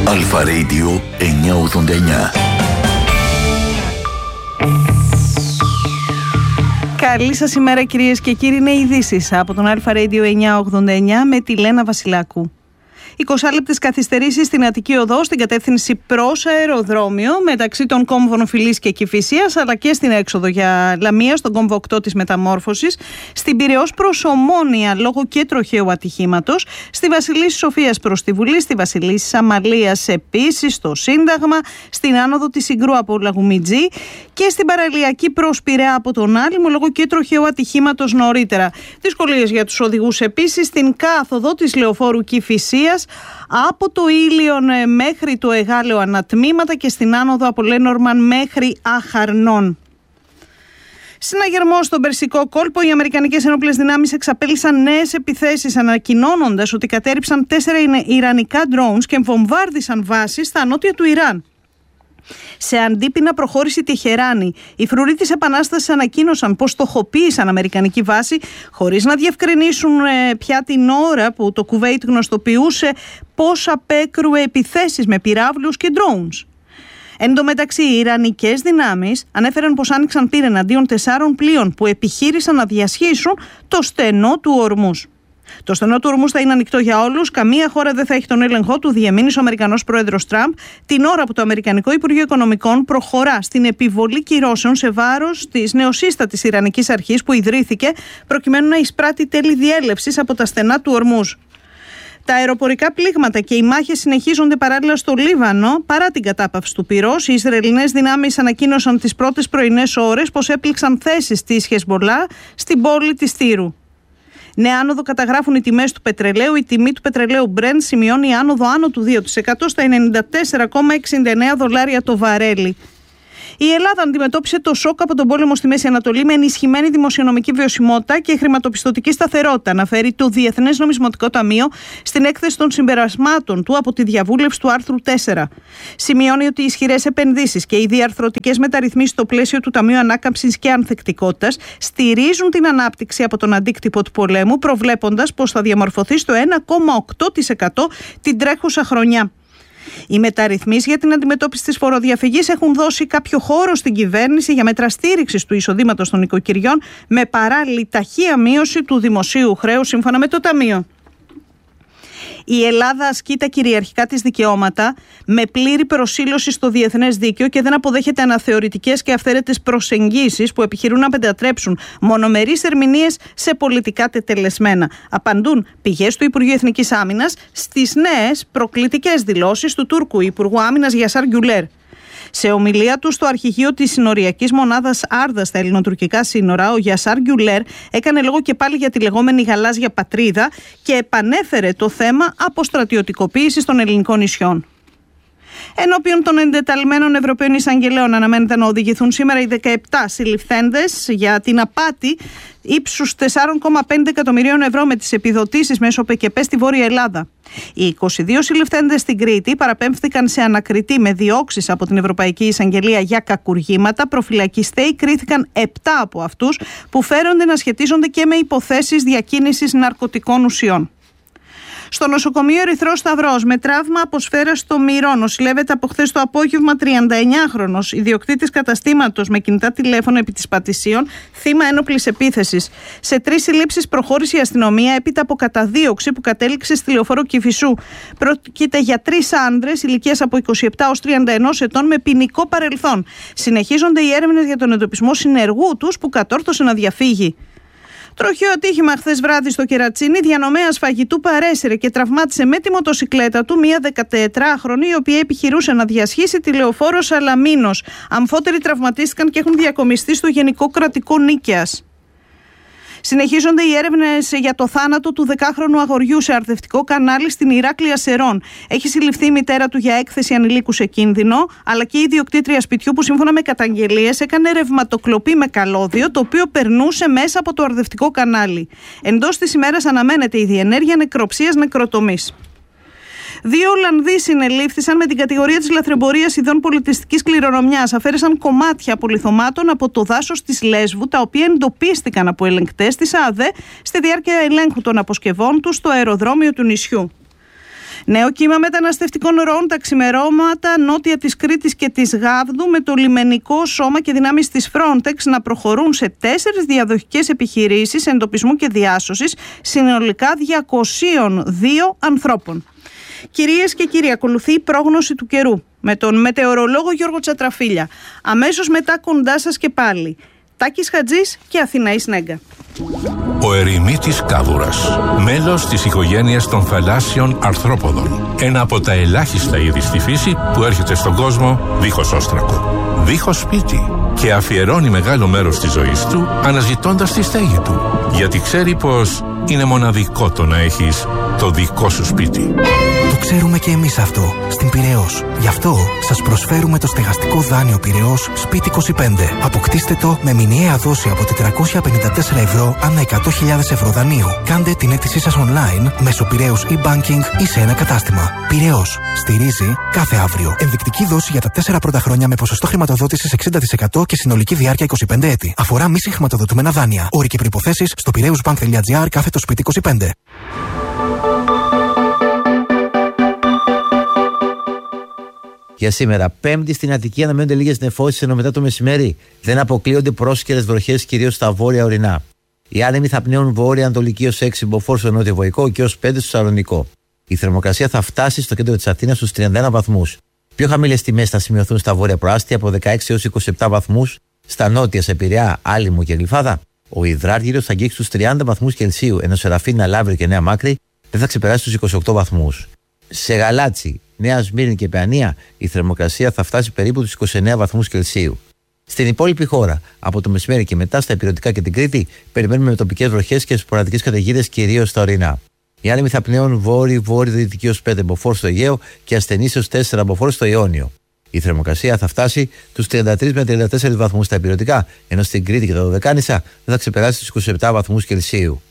Αλφα Radio 989. Καλή σας ημέρα κυρίες και κύριοι, είναι ειδήσεις από τον Αλφα Radio 989 με τη Λένα Βασιλάκου. 20 λεπτές καθυστερήσεις στην Αττική Οδό στην κατεύθυνση προς αεροδρόμιο μεταξύ των κόμβων Φιλής και Κηφισίας, αλλά και στην έξοδο για Λαμία στον κόμβο 8 της Μεταμόρφωσης, στην Πειραιώς προς Ομόνια λόγω και τροχαίου ατυχήματος, στη Βασιλίσσης Σοφίας προς τη Βουλή, στη Βασιλίσσης Αμαλίας επίσης, στο Σύνταγμα, στην άνοδο της Συγκρού από Λαγουμιτζή και στην Παραλιακή προς Πειραιά από τον Άλυμο λόγω και τροχαίου ατυχήματος νωρίτερα. Δυσκολίες για τους οδηγούς επίσης στην κάθοδο της Λεωφόρου Κηφισίας από το Ήλιον μέχρι το Εγάλεο ανατμήματα και στην άνοδο από Λένορμαν μέχρι Αχαρνών. Συναγερμό στον Περσικό κόλπο, οι Αμερικανικές ενόπλες δυνάμεις εξαπέλυσαν νέες επιθέσεις, ανακοινώνοντας ότι κατέρριψαν 4 ιρανικά drones και βομβάρδισαν βάσεις στα νότια του Ιράν. Σε αντίπεινα προχώρηση Τεχεράνη, οι φρουροί της Επανάστασης ανακοίνωσαν πως στοχοποίησαν αμερικανική βάση χωρίς να διευκρινίσουν πια την ώρα που το Κουβέιτ γνωστοποιούσε πως απέκρουε επιθέσεις με πυράβλους και drones. Εν τω μεταξύ, οι ιρανικές δυνάμεις ανέφεραν πως άνοιξαν πύρα εναντίον 4 πλοίων που επιχείρησαν να διασχίσουν το στενό του Ορμούς. Το στενό του Ορμούς θα είναι ανοιχτό για όλους. Καμία χώρα δεν θα έχει τον έλεγχό του, διεμήνυσε ο Αμερικανός πρόεδρος Τραμπ, την ώρα που το Αμερικανικό Υπουργείο Οικονομικών προχωρά στην επιβολή κυρώσεων σε βάρος της νεοσύστατης Ιρανικής Αρχής που ιδρύθηκε προκειμένου να εισπράττει τέλη διέλευσης από τα στενά του Ορμούς. Τα αεροπορικά πλήγματα και οι μάχες συνεχίζονται παράλληλα στο Λίβανο παρά την κατάπαυση του πυρός. Οι Ισραηλινές δυνάμεις ανακοίνωσαν τις πρώτες πρωινές ώρες πως έπληξαν θέσεις της Χεσμολάχ στην πόλη της Τύρου. Νέα άνοδο καταγράφουν οι τιμές του πετρελαίου. Η τιμή του πετρελαίου Brent σημειώνει άνοδο άνω του 2% στα $94,69 το βαρέλι. Η Ελλάδα αντιμετώπισε το σοκ από τον πόλεμο στη Μέση Ανατολή με ενισχυμένη δημοσιονομική βιωσιμότητα και χρηματοπιστωτική σταθερότητα, αναφέρει το Διεθνές Νομισματικό Ταμείο στην έκθεση των συμπερασμάτων του από τη διαβούλευση του άρθρου 4. Σημειώνει ότι οι ισχυρές επενδύσεις και οι διαρθρωτικές μεταρρυθμίσεις στο πλαίσιο του Ταμείου Ανάκαμψης και Ανθεκτικότητας στηρίζουν την ανάπτυξη από τον αντίκτυπο του πολέμου, προβλέποντας πως θα διαμορφωθεί στο 1,8% την τρέχουσα χρονιά. Οι μεταρρυθμίσεις για την αντιμετώπιση της φοροδιαφυγής έχουν δώσει κάποιο χώρο στην κυβέρνηση για μέτρα στήριξης του εισοδήματος των οικοκυριών με παράλληλη ταχεία μείωση του δημοσίου χρέους σύμφωνα με το Ταμείο. Η Ελλάδα ασκεί τα κυριαρχικά της δικαιώματα με πλήρη προσήλωση στο διεθνές δίκαιο και δεν αποδέχεται αναθεωρητικές και αυθαίρετες προσεγγίσεις που επιχειρούν να πεντατρέψουν μονομερείς ερμηνείες σε πολιτικά τετελεσμένα. Απαντούν πηγές του Υπουργείου Εθνικής Άμυνας στις νέες προκλητικές δηλώσεις του Τούρκου Υπουργού Άμυνας Γιασάρ Γκιουλέρ. Σε ομιλία του στο αρχηγείο της συνοριακής μονάδας Άρδα στα ελληνοτουρκικά σύνορα, ο Γιασάρ Γκιουλέρ έκανε λόγο και πάλι για τη λεγόμενη γαλάζια πατρίδα και επανέφερε το θέμα αποστρατιωτικοποίησης των ελληνικών νησιών. Ενώπιον των εντεταλμένων Ευρωπαίων Εισαγγελέων αναμένεται να οδηγηθούν σήμερα οι 17 συλληφθέντες για την απάτη ύψους 4,5 εκατομμυρίων ευρώ με τις επιδοτήσεις μέσω ΠΚΠ στη Βόρεια Ελλάδα. Οι 22 συλληφθέντες στην Κρήτη παραπέμφθηκαν σε ανακριτή με διώξεις από την Ευρωπαϊκή Εισαγγελία για κακουργήματα. Προφυλακιστέοι κρίθηκαν 7 από αυτούς που φέρονται να σχετίζονται και με υποθέσεις διακίνησης ναρκωτικών ουσιών. Στο νοσοκομείο Ερυθρός Σταυρός με τραύμα από σφαίρα στο μυρό νοσηλεύεται από χθες το απόγευμα 39χρονος ιδιοκτήτης καταστήματος με κινητά τηλέφωνα επί της Πατησίων, θύμα ένοπλης επίθεσης. Σε 3 συλλήψεις προχώρησε η αστυνομία έπειτα από καταδίωξη που κατέληξε στη λεωφόρο Κηφισού. Πρόκειται για 3 άνδρες ηλικίας από 27 ως 31 ετών με ποινικό παρελθόν. Συνεχίζονται οι έρευνες για τον εντοπισμό συνεργού τους που κατόρθωσε να διαφύγει. Τροχαίο ατύχημα χθες βράδυ στο Κερατσίνι. Διανομέας φαγητού παρέσυρε και τραυμάτισε με τη μοτοσικλέτα του μία 14χρονη, η οποία επιχειρούσε να διασχίσει τη λεωφόρο Σαλαμίνος. Αμφότεροι τραυματίστηκαν και έχουν διακομιστεί στο Γενικό Κρατικό Νίκαιας. Συνεχίζονται οι έρευνες για το θάνατο του 10χρονου αγοριού σε αρδευτικό κανάλι στην Ηράκλεια Σερών. Έχει συλληφθεί η μητέρα του για έκθεση ανηλίκου σε κίνδυνο, αλλά και η ιδιοκτήτρια σπιτιού που σύμφωνα με καταγγελίες έκανε ρευματοκλοπή με καλώδιο, το οποίο περνούσε μέσα από το αρδευτικό κανάλι. Εντός της ημέρας αναμένεται η διενέργεια νεκροψίας νεκροτομής. 2 Ολλανδοί συνελήφθησαν με την κατηγορία της λαθρεμπορίας ειδών πολιτιστικής κληρονομιάς. Αφαίρεσαν κομμάτια απολιθωμάτων από το δάσος της Λέσβου, τα οποία εντοπίστηκαν από ελεγκτές της ΑΔΕ στη διάρκεια ελέγχου των αποσκευών τους στο αεροδρόμιο του νησιού. Νέο κύμα μεταναστευτικών ροών τα ξημερώματα νότια της Κρήτης και της Γάβδου, με το λιμενικό σώμα και δυνάμεις της Frontex να προχωρούν σε 4 διαδοχικές επιχειρήσεις εντοπισμού και διάσωσης συνολικά 202 ανθρώπων. Κυρίες και κύριοι, ακολουθεί η πρόγνωση του καιρού με τον μετεωρολόγο Γιώργο Τσατραφίλια. Αμέσως μετά κοντά σας και πάλι Τάκης Χατζής και Αθηναής Νέγκα. Ο ερημίτης κάβουρας, μέλος της οικογένειας των θαλάσσιων αρθρόποδων. Ένα από τα ελάχιστα είδη στη φύση που έρχεται στον κόσμο δίχως όστρακο, δίχως σπίτι, και αφιερώνει μεγάλο μέρος της ζωής του αναζητώντας τη στέγη του. Γιατί ξέρει πως είναι μοναδικό το να έχεις το δικό σου σπίτι. Το ξέρουμε και εμείς αυτό στην Πειραιώς. Γι' αυτό σας προσφέρουμε το στεγαστικό δάνειο Πειραιώς Σπίτι 25. Αποκτήστε το με μηνιαία δόση από 454 ευρώ ανά 100.000 ευρώ δανείου. Κάντε την αίτησή σας online μέσω Πειραιώς e-banking ή σε ένα κατάστημα. Πειραιώς. Στηρίζει κάθε αύριο. Ενδεικτική δόση για τα 4 πρώτα χρόνια με ποσοστό χρηματοδότησης 60% και συνολική διάρκεια 25 έτη. Αφορά μη συγχρηματοδοτούμενα δάνεια. Όροι και προϋποθέσεις στο piraeusbank.gr/Σπίτι 25. Για σήμερα, Πέμπτη στην Αττική, αναμένονται λίγες νεφώσεις ενώ μετά το μεσημέρι δεν αποκλείονται πρόσκαιρες βροχές κυρίως στα βόρεια ορεινά. Οι άνεμοι θα πνέουν βόρεια-ανατολική ως 6 μποφόρ στο νότιο-βορεικό και ως 5 στο Σαλονικό. Η θερμοκρασία θα φτάσει στο κέντρο της Αθήνας στους 31 βαθμούς. Πιο χαμηλές τιμές θα σημειωθούν στα βόρεια προάστια από 16 έως 27 βαθμούς, στα νότια σε Πειραιά, Άλυμο και Γλυφάδα. Ο υδράργυρος θα αγγίξει τους 30 βαθμούς Κελσίου, ενώ σε Ραφίνα, Λαύριο και Νέα Μάκρη δεν θα ξεπεράσει τους 28 βαθμούς. Σε Γαλάτσι, Νέα Σμύρνη και Παιανία η θερμοκρασία θα φτάσει περίπου τους 29 βαθμούς Κελσίου. Στην υπόλοιπη χώρα, από το μεσημέρι και μετά στα Ηπειρωτικά και την Κρήτη, περιμένουμε με τοπικές βροχές και σποραδικές καταιγίδες κυρίως στα ορεινά. Οι άνεμοι θα πνέουν βόρειο-δυτική ως 5 μποφόρ στο Αιγαίο και ασθενείς ως 4 μποφόρ στο Ιόνιο. Η θερμοκρασία θα φτάσει τους 33 με 34 βαθμούς στα Ηπειρωτικά, ενώ στην Κρήτη και τα Δωδεκάνησα δεν θα ξεπεράσει τους 27 βαθμούς Κελσίου.